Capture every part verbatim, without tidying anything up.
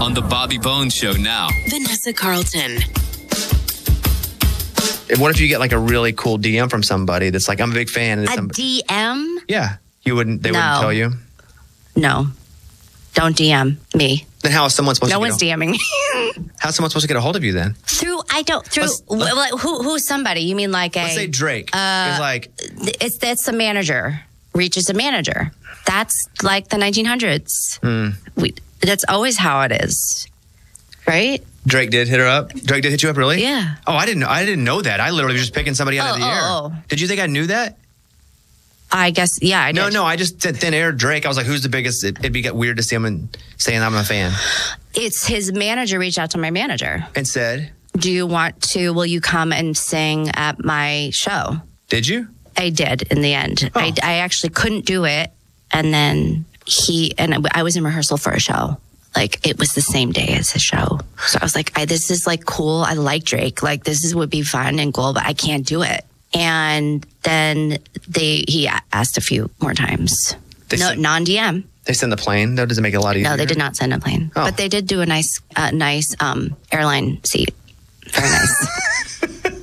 on The Bobby Bones Show now. Vanessa Carlton. What if you get like a really cool D M from somebody that's like, I'm a big fan. And A some, D M? yeah. You wouldn't, they No. wouldn't tell you? No. Don't D M me. Then how is someone supposed No to one's get DMing me. a, how's someone supposed to get a hold of you then? Through, I don't, through, Let's- let's- well, who, who's somebody? You mean like a, Let's say Drake. uh, is like, it's, it's a manager, reaches a manager. That's like the nineteen hundreds. Hmm. We, that's always how it is. Right? Drake did hit her up? Drake did hit you up, really? Yeah. Oh, I didn't know. I didn't know that. I literally was just picking somebody out Oh, of the oh, air. oh. Did you think I knew that? I guess, yeah, I did. No, no. I just said thin air Drake. I was like, who's the biggest? It, it'd be weird to see him and saying I'm a fan. It's his manager reached out to my manager. And said, Do you want to, will you come and sing at my show? did you? I did in the end. Oh. I, I actually couldn't do it. And then he, and I was in rehearsal for a show. Like it was the same day as his show. So I was like, I, this is like cool. I like Drake. Like this is, would be fun and cool, but I can't do it. And then they, he asked a few more times. They no, sent- non-D M. They send the plane. That doesn't make it a lot easier. No, they did not send a plane. Oh. But they did do a nice, uh, nice um, airline seat. Very nice.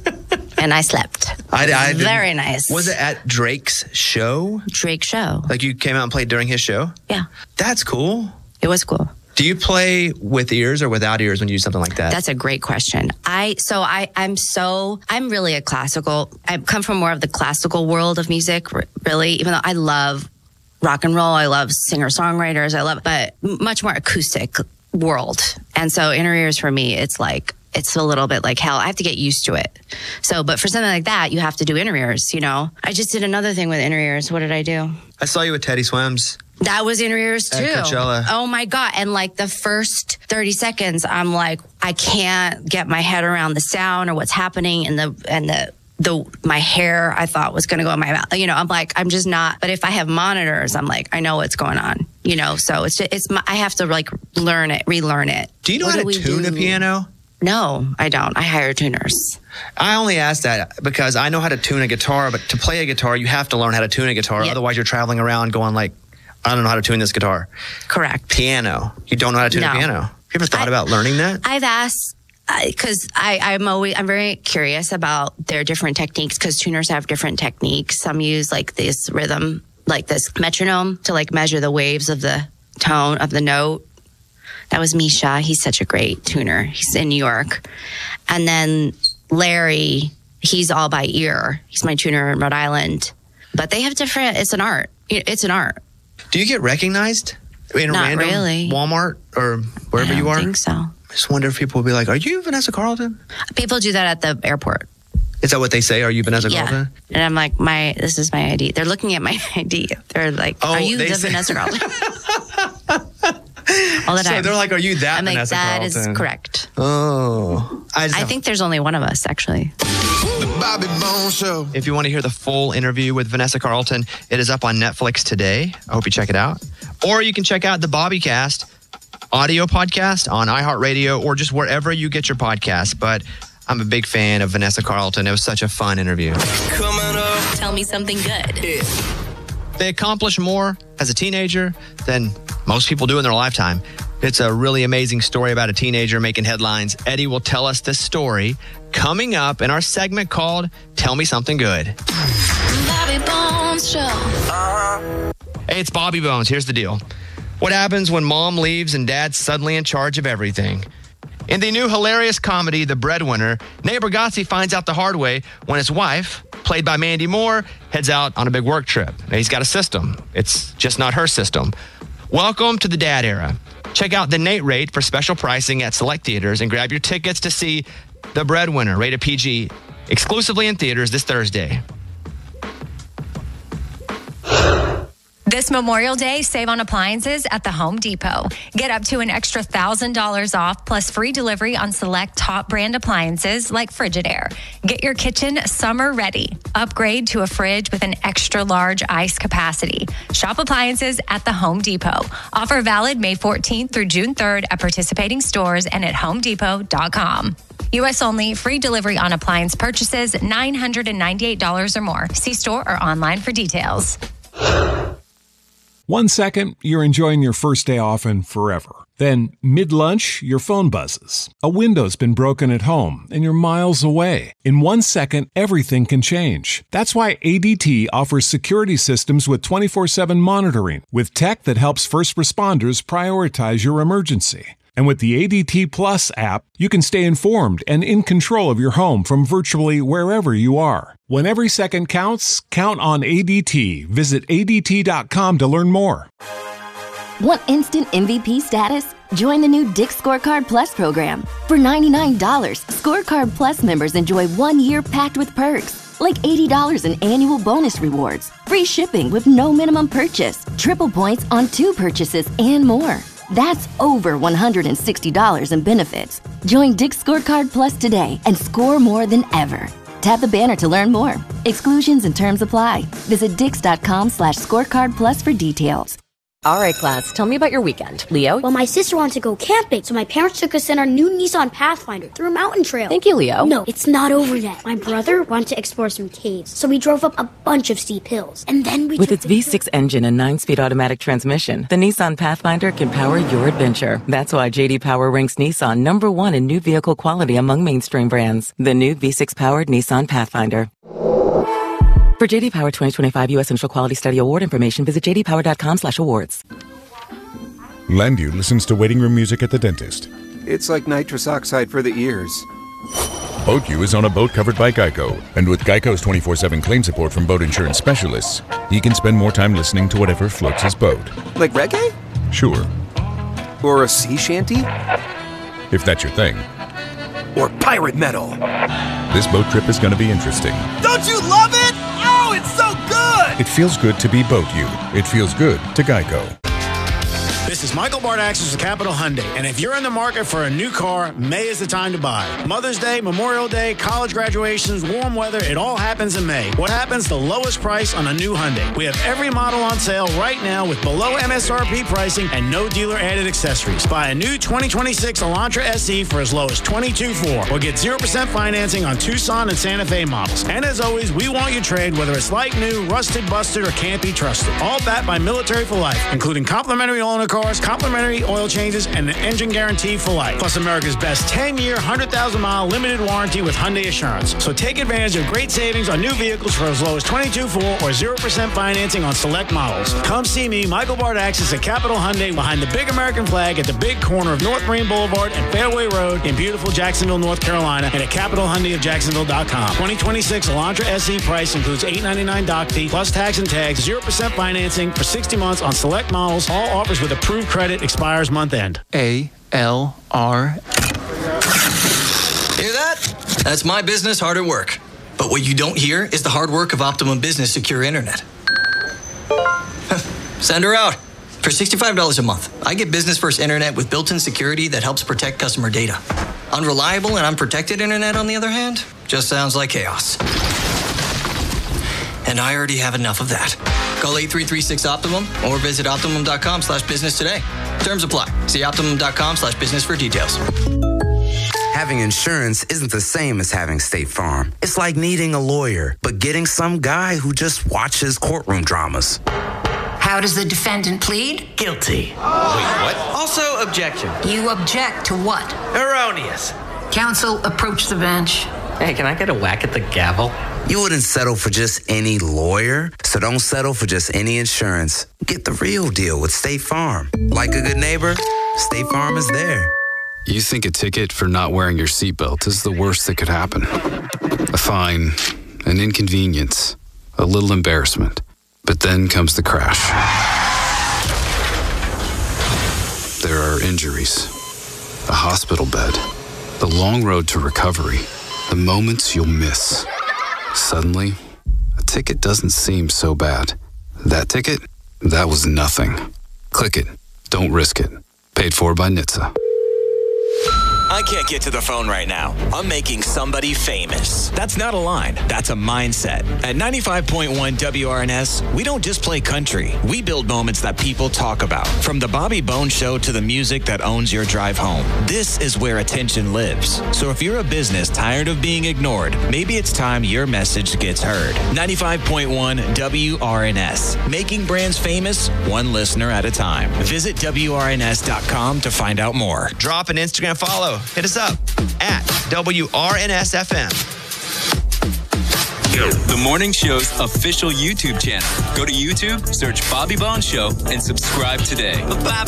And I slept. I, I didn't- Very nice. Was it at Drake's show? Drake show? Like you came out and played during his show? Yeah, That's cool. it was cool. Do you play with ears or without ears when you do something like that? That's a great question. I so I I'm so I'm really a classical. I come from more of the classical world of music, r- really. Even though I love rock and roll, I love singer songwriters, I love, but much more acoustic world. And so inner ears for me, it's like it's a little bit like hell. I have to get used to it. So, but for something like that, you have to do inner ears. You know, I just did another thing with inner ears. What did I do? I saw you with Teddy Swims. That was inner ears too. At Coachella. Oh my God. And like the first thirty seconds, I'm like, I can't get my head around the sound or what's happening and the, and the, the, my hair I thought was going to go in my mouth. You know, I'm like, I'm just not, but if I have monitors, I'm like, I know what's going on, you know? So it's just, it's my, I have to like learn it, relearn it. Do you know What how do to we tune a do? piano? No, I don't. I hire tuners. I only ask that because I know how to tune a guitar, but to play a guitar, you have to learn how to tune a guitar. Yep. Otherwise, you're traveling around going like, I don't know how to tune this guitar. Correct. Piano. You don't know how to tune No. a piano. Have you ever thought I- about learning that? I've asked because I, I'm always I'm very curious about their different techniques because tuners have different techniques. Some use like this rhythm, like this metronome to like measure the waves of the tone of the note. That was Misha. He's such a great tuner. He's in New York. And then Larry, he's all by ear. He's my tuner in Rhode Island. But they have different, it's an art. It's an art. Do you get recognized in Not random really. Walmart or wherever I you don't are? think so. I just wonder if people will be like, "Are you Vanessa Carlton?" People do that at the airport. Is that what they say? Are you Vanessa Yeah. Carlton? And I'm like, my this is my I D. They're looking at my I D. They're like, Oh, are you they the say- Vanessa Carlton? All the So time. they're like, "Are you that I'm like, Vanessa that Carlton?" is correct. Oh, I, just I have- think there's only one of us, actually. The Bobby Bones Show. If you want to hear the full interview with Vanessa Carlton, it is up on Netflix today. I hope you check it out. Or you can check out the Bobbycast audio podcast on iHeartRadio or just wherever you get your podcasts. But I'm a big fan of Vanessa Carlton. It was such a fun interview. Coming up. Tell me something good. They accomplish more as a teenager than most people do in their lifetime. It's a really amazing story about a teenager making headlines. Eddie will tell us this story coming up in our segment called Tell Me Something Good. Bobby Bones Show. Hey, it's Bobby Bones. Here's the deal. What happens when mom leaves and dad's suddenly in charge of everything? In the new hilarious comedy, The Breadwinner, Nate Bargatze finds out the hard way when his wife, played by Mandy Moore, heads out on a big work trip. Now, he's got a system. It's just not her system. Welcome to the dad era. Check out the Nate rate for special pricing at select theaters and grab your tickets to see The Breadwinner, rated P G, exclusively in theaters this Thursday. This Memorial Day, save on appliances at the Home Depot. Get up to an extra one thousand dollars off plus free delivery on select top brand appliances like Frigidaire. Get your kitchen summer ready. Upgrade to a fridge with an extra large ice capacity. Shop appliances at the Home Depot. Offer valid May fourteenth through June third at participating stores and at home depot dot com. U S only, free delivery on appliance purchases nine hundred ninety-eight dollars or more. See store or online for details. One second, you're enjoying your first day off and forever. Then, mid-lunch, your phone buzzes. A window's been broken at home, and you're miles away. In one second, everything can change. That's why A D T offers security systems with twenty-four seven monitoring, with tech that helps first responders prioritize your emergency. And with the A D T Plus app, you can stay informed and in control of your home from virtually wherever you are. When every second counts, count on A D T. Visit A D T dot com to learn more. Want instant M V P status? Join the new Dick's Scorecard Plus program. For ninety-nine dollars, Scorecard Plus members enjoy one year packed with perks, like eighty dollars in annual bonus rewards, free shipping with no minimum purchase, triple points on two purchases, and more. That's over one hundred sixty dollars in benefits. Join Dick's Scorecard Plus today and score more than ever. Tap the banner to learn more. Exclusions and terms apply. Visit dix dot com slash scorecard plus for details. All right, class, tell me about your weekend. Leo? Well, my sister wanted to go camping, so my parents took us in our new Nissan Pathfinder through a mountain trail. Thank you, Leo. No, it's not over yet. My brother wanted to explore some caves, so we drove up a bunch of steep hills. And then we With its V six engine and nine-speed automatic transmission, the Nissan Pathfinder can power your adventure. That's why J D Power ranks Nissan number one in new vehicle quality among mainstream brands. The new V six-powered Nissan Pathfinder. For J D Power twenty twenty-five U S Initial Quality Study Award information, visit j d power dot com slash awards. Landu listens to waiting room music at the dentist. It's like nitrous oxide for the ears. BoatU is on a boat covered by Geico, and with Geico's twenty-four seven claim support from boat insurance specialists, he can spend more time listening to whatever floats his boat. Like reggae? Sure. Or a sea shanty? If that's your thing. Or pirate metal. This boat trip is going to be interesting. Don't you love it? Oh, it's so good! It feels good to be BoatU. It feels good to Geico. This is Michael Bardaxis with Capital Hyundai, and if you're in the market for a new car, May is the time to buy. Mother's Day, Memorial Day, college graduations, warm weather, it all happens in May. What happens? The lowest price on a new Hyundai. We have every model on sale right now with below M S R P pricing and no dealer-added accessories. Buy a new twenty twenty-six Elantra S E for as low as twenty-two thousand four hundred dollars or get zero percent financing on Tucson and Santa Fe models. And as always, we want your trade, whether it's like new, rusted, busted, or can't be trusted. All backed by Military for Life, including complimentary loaner cars, complimentary oil changes, and an engine guarantee for life. Plus America's best ten-year, one hundred thousand mile limited warranty with Hyundai Assurance. So take advantage of great savings on new vehicles for as low as twenty-two thousand four hundred dollars or zero percent financing on select models. Come see me, Michael Bardaxis at Capital Hyundai behind the big American flag at the big corner of North Marine Boulevard and Fairway Road in beautiful Jacksonville, North Carolina, and at capital hyundai of jacksonville dot com. twenty twenty-six Elantra S E price includes eight hundred ninety-nine dollars doc fee plus tax and tags, zero percent financing for sixty months on select models. All offers with approved credit expires month end. A L R. Hear that? That's my business hard at work. But what you don't hear is the hard work of Optimum Business Secure Internet. Send her out. For sixty-five dollars a month, I get business first internet with built-in security that helps protect customer data. Unreliable and unprotected internet, on the other hand, just sounds like chaos. And I already have enough of that. Call eight three three six Optimum or visit optimum dot com slash business today. Terms apply. See optimum dot com slash business for details. Having insurance isn't the same as having State Farm. It's like needing a lawyer, but getting some guy who just watches courtroom dramas. How does the defendant plead? Guilty. Wait, what? Also, objection. You object to what? Erroneous. Counsel, approach the bench. Hey, can I get a whack at the gavel? You wouldn't settle for just any lawyer, so don't settle for just any insurance. Get the real deal with State Farm. Like a good neighbor, State Farm is there. You think a ticket for not wearing your seatbelt is the worst that could happen. A fine, an inconvenience, a little embarrassment. But then comes the crash. There are injuries, a hospital bed, the long road to recovery, the moments you'll miss. Suddenly, a ticket doesn't seem so bad. That ticket? That was nothing. Click it. Don't risk it. Paid for by N H T S A. I can't get to the phone right now. I'm making somebody famous. That's not a line. That's a mindset. At ninety-five point one W R N S, we don't just play country. We build moments that people talk about. From the Bobby Bones Show to the music that owns your drive home. This is where attention lives. So if you're a business tired of being ignored, maybe it's time your message gets heard. ninety-five point one W R N S. Making brands famous, one listener at a time. Visit W R N S dot com to find out more. Drop an Instagram follow. Hit us up at W R N S F M. The morning show's official YouTube channel. Go to YouTube, search Bobby Bones Show, and subscribe today.